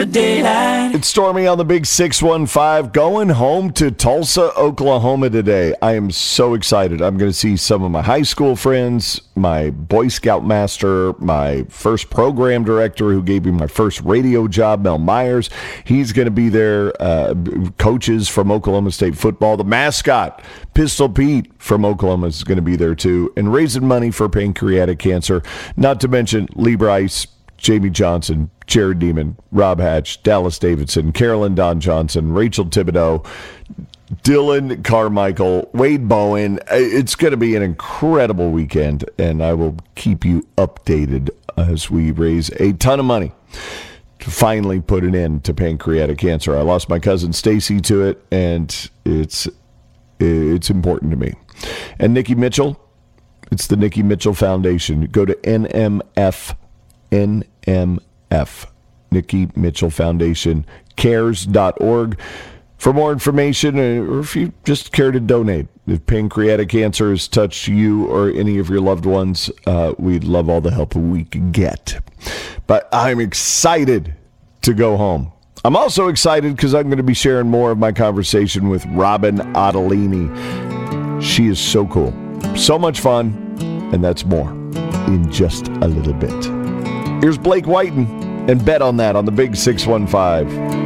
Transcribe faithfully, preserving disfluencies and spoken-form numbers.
Daylight. It's Stormy on the Big six one five, going home to Tulsa, Oklahoma today. I am so excited. I'm going to see some of my high school friends, my Boy Scout master, my first program director who gave me my first radio job, Mel Myers. He's going to be there. Uh, coaches from Oklahoma State football. The mascot, Pistol Pete from Oklahoma, is going to be there too. And raising money for pancreatic cancer. Not to mention Lee Bryce, Jamie Johnson, Jared Neiman, Rob Hatch, Dallas Davidson, Carolyn Don Johnson, Rachel Thibodeau, Dylan Carmichael, Wade Bowen. It's going to be an incredible weekend, and I will keep you updated as we raise a ton of money to finally put an end to pancreatic cancer. I lost my cousin Stacy to it, and it's it's important to me. And Nikki Mitchell, it's the Nikki Mitchell Foundation. Go to N M F. N M F, Nikki Mitchell Foundation, cares dot org. For more information, or if you just care to donate, if pancreatic cancer has touched you or any of your loved ones, uh, we'd love all the help we can get. But I'm excited to go home. I'm also excited because I'm going to be sharing more of my conversation with Robin Ottolini. She is so cool. So much fun, and that's more in just a little bit. Here's Blake Whiten, and bet on that on the Big six one five.